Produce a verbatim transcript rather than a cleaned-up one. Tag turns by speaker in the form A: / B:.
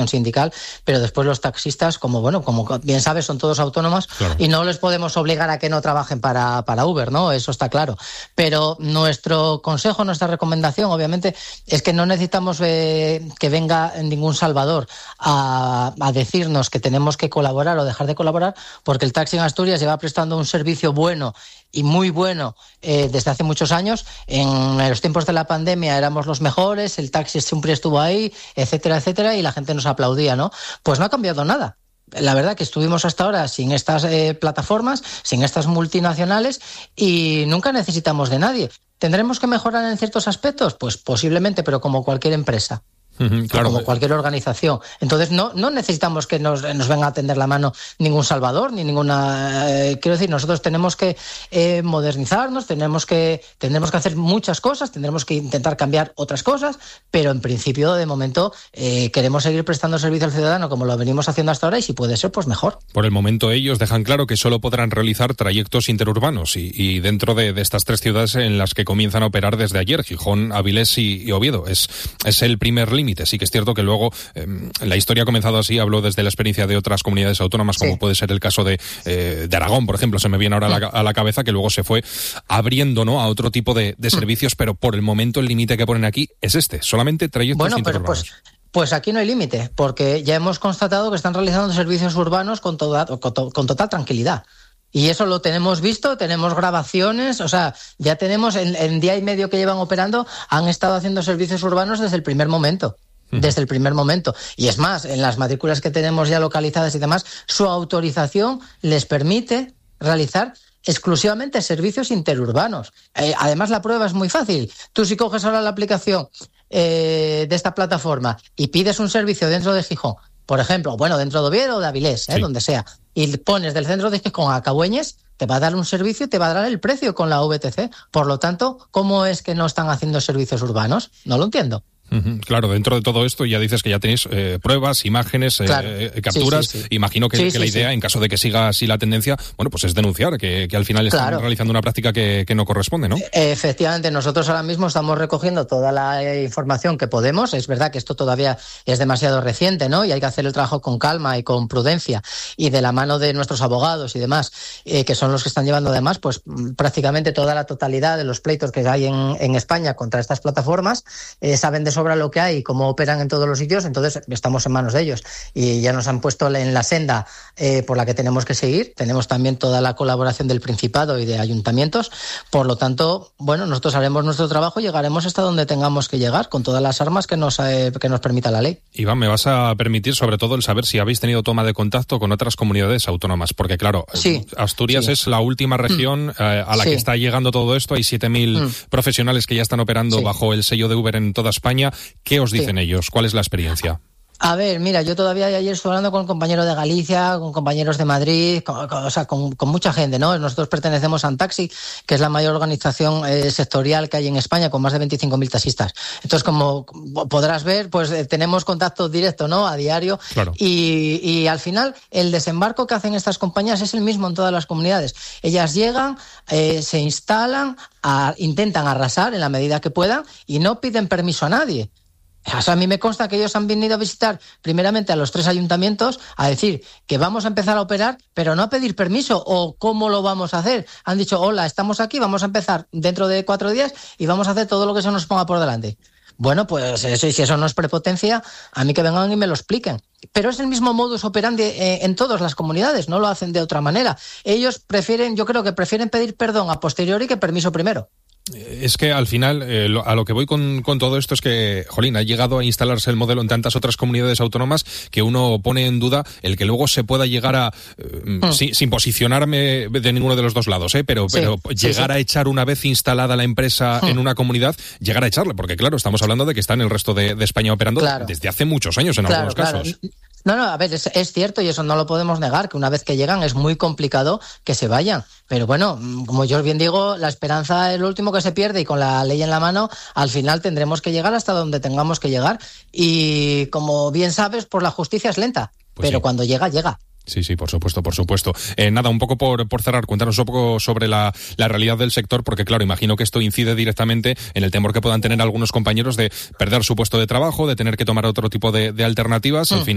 A: sindical, pero después los taxistas, como bueno, como bien sabes, son todos autónomos, claro, y no les podemos obligar a que no trabajen para, para Uber, ¿no? Eso está claro. Pero nuestro consejo, nuestra recomendación, obviamente, es que no necesitamos eh, que venga ningún salvador a, a decirnos que tenemos que colaborar o dejar de colaborar, porque el taxi en Asturias lleva prestando un servicio bueno y muy bueno eh, desde hace muchos años. En los tiempos de la pandemia éramos los mejores, el taxi siempre estuvo ahí, etcétera, etcétera, y la gente nos aplaudía, ¿no? Pues no ha cambiado nada. La verdad que estuvimos hasta ahora sin estas eh, plataformas, sin estas multinacionales, y nunca necesitamos de nadie. ¿Tendremos que mejorar en ciertos aspectos? Pues posiblemente, pero como cualquier empresa. Uh-huh, claro. Como cualquier organización. Entonces no, no necesitamos que nos, nos venga a tender la mano ningún salvador, ni ninguna... Eh, quiero decir, nosotros tenemos que eh, modernizarnos, tenemos que, tendremos que hacer muchas cosas, tendremos que intentar cambiar otras cosas, pero en principio, de momento, eh, queremos seguir prestando servicio al ciudadano como lo venimos haciendo hasta ahora, y si puede ser, pues mejor.
B: Por el momento ellos dejan claro que solo podrán realizar trayectos interurbanos y, y dentro de, de estas tres ciudades en las que comienzan a operar desde ayer, Gijón, Avilés y, y Oviedo. Es, es el primer límite. Sí que es cierto que luego eh, la historia ha comenzado así, hablo desde la experiencia de otras comunidades autónomas, como sí. puede ser el caso de, eh, de Aragón, por ejemplo, se me viene ahora mm. a, la, a la cabeza, que luego se fue abriendo, ¿no?, a otro tipo de, de servicios, mm. pero por el momento el límite que ponen aquí es este, solamente trayectos
A: bueno,
B: interurbanos.
A: Pero pues... Pues aquí no hay límite, porque ya hemos constatado que están realizando servicios urbanos con, toda, con, to, con total tranquilidad. Y eso lo tenemos visto, tenemos grabaciones, o sea, ya tenemos, en, en día y medio que llevan operando, han estado haciendo servicios urbanos desde el primer momento. Desde el primer momento. Y es más, en las matrículas que tenemos ya localizadas y demás, su autorización les permite realizar exclusivamente servicios interurbanos. Eh, además, la prueba es muy fácil. Tú, si coges ahora la aplicación eh, de esta plataforma y pides un servicio dentro de Gijón, por ejemplo, bueno, dentro de Oviedo o de Avilés, eh, sí. donde sea, y pones del centro de Gijón a Cahueñes, te va a dar un servicio y te va a dar el precio con la V T C. Por lo tanto, ¿cómo es que no están haciendo servicios urbanos? No lo entiendo.
B: Claro, dentro de todo esto ya dices que ya tenéis eh, pruebas, imágenes, claro. eh, capturas. Sí, sí, sí. Imagino que, sí, que sí, la idea, sí. en caso de que siga así la tendencia, bueno, pues es denunciar que, que al final están claro. realizando una práctica que, que no corresponde, ¿no?
A: Efectivamente, nosotros ahora mismo estamos recogiendo toda la información que podemos. Es verdad que esto todavía es demasiado reciente, ¿no? Y hay que hacer el trabajo con calma y con prudencia, y de la mano de nuestros abogados y demás, eh, que son los que están llevando además, pues prácticamente toda la totalidad de los pleitos que hay en, en España contra estas plataformas, eh, saben de sobra lo que hay y cómo operan en todos los sitios, entonces estamos en manos de ellos y ya nos han puesto en la senda eh, por la que tenemos que seguir. Tenemos también toda la colaboración del Principado y de ayuntamientos, por lo tanto, bueno, nosotros haremos nuestro trabajo y llegaremos hasta donde tengamos que llegar con todas las armas que nos, eh, que nos permita la ley.
B: Iván, me vas a permitir sobre todo el saber si habéis tenido toma de contacto con otras comunidades autónomas, porque claro,
A: sí,
B: Asturias
A: sí.
B: es la última región mm. eh, a la sí. que está llegando todo esto. Hay siete mil mm. profesionales que ya están operando sí. bajo el sello de Uber en toda España. ¿Qué os dicen sí. ellos? ¿Cuál es la experiencia?
A: A ver, mira, yo todavía ayer estuve hablando con compañeros de Galicia, con compañeros de Madrid, con, con, o sea, con, con mucha gente, ¿no? Nosotros pertenecemos a Antaxi, que es la mayor organización eh, sectorial que hay en España, con más de veinticinco mil taxistas. Entonces, como podrás ver, pues eh, tenemos contacto directo, ¿no?, a diario.
B: Claro.
A: Y, y al final, el desembarco que hacen estas compañías es el mismo en todas las comunidades. Ellas llegan, eh, se instalan, a, intentan arrasar en la medida que puedan y no piden permiso a nadie. O sea, a mí me consta que ellos han venido a visitar primeramente a los tres ayuntamientos a decir que vamos a empezar a operar, pero no a pedir permiso o cómo lo vamos a hacer. Han dicho, hola, estamos aquí, vamos a empezar dentro de cuatro días y vamos a hacer todo lo que se nos ponga por delante. Bueno, pues eso, y si eso no es prepotencia, a mí que vengan y me lo expliquen. Pero es el mismo modus operandi en todas las comunidades, no lo hacen de otra manera. Ellos prefieren, yo creo que prefieren pedir perdón a posteriori que permiso primero.
B: Es que al final, eh, lo, a lo que voy con, con todo esto es que, jolín, ha llegado a instalarse el modelo en tantas otras comunidades autónomas que uno pone en duda el que luego se pueda llegar a, eh, mm. sin, sin posicionarme de ninguno de los dos lados, eh, pero, sí, pero sí, llegar sí. a echar una vez instalada la empresa mm. en una comunidad, llegar a echarla, porque claro, estamos hablando de que está en el resto de, de España operando claro. desde hace muchos años en claro, algunos casos.
A: Claro. No, no, a ver, es, es cierto y eso no lo podemos negar, que una vez que llegan es muy complicado que se vayan. Pero bueno, como yo bien digo, la esperanza es lo último que se pierde y con la ley en la mano, al final tendremos que llegar hasta donde tengamos que llegar. Y como bien sabes, pues la justicia es lenta, pues pero sí. cuando llega, llega.
B: Sí, sí, por supuesto, por supuesto. Eh, nada, un poco por, por cerrar, cuéntanos un poco sobre la, la realidad del sector, porque claro, imagino que esto incide directamente en el temor que puedan tener algunos compañeros de perder su puesto de trabajo, de tener que tomar otro tipo de, de alternativas. Mm. Al final